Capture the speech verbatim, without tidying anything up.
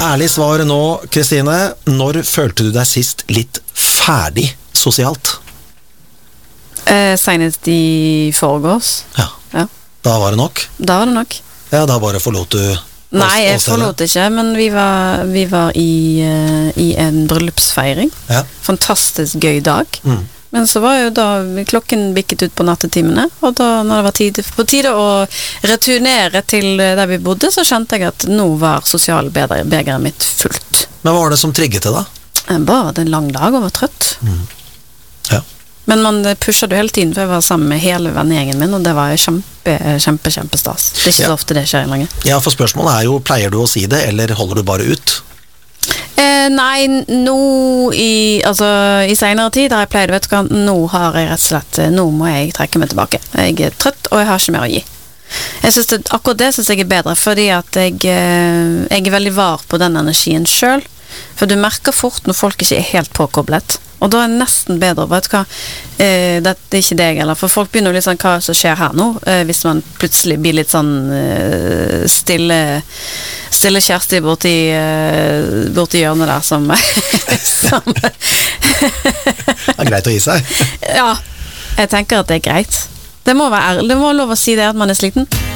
Ærlig svar nå, Kristine. Når følte du deg sist litt ferdig sosialt? Eh, senest i forgårs. Ja. Ja. Da var det nok? Da var det nok. Ja, da bare forlot du Nei, jeg forlot ikke, men vi var, vi var i, uh, i en bryllupsfeiring. Ja. Fantastisk gøy dag. Mm. Men så var jo da klokken bikket ut på nattetimene, og da når det var tid, på tide å returnere til der vi bodde, så skjønte jeg at nå var sosialbegeret mitt fullt. Men hva var det som trigget det da? Bare hadde en lang dag og var trøtt. Mm. Ja. Men man pusher du hele tiden, for jeg var sammen med hele vennegjengen min, og det var kjempe, kjempe, kjempe stas. Det er ikke Ja. så ofte det skjer lenger. Ja, for spørsmålet er jo, pleier du å si det, eller holder du bare ut? Eh, nei, nå i, altså, i senere tid har jeg pleid, vet du hva, nå har jeg rett og slett, nå må jeg trekke meg tilbake. Jeg er trøtt, og jeg har ikke mer å gi. Jeg synes det, akkurat det synes jeg er bedre, fordi at jeg, jeg er veldig var på den energien selv. For du merker fort når folk ikke er helt påkoblet. Og da er det nesten bedre, vet du hva, eh, det, det er ikke deg, eller, for folk begynner litt sånn, hva som skjer her nå, eh, hvis man plutselig blir litt sånn eh, stille, stille Kjersti borti, eh, borti hjørnet der, som, som Det er greit å gi seg. ja, jeg tenker at det er greit. Det må være ærlig, det må lov å si det at man er sliten.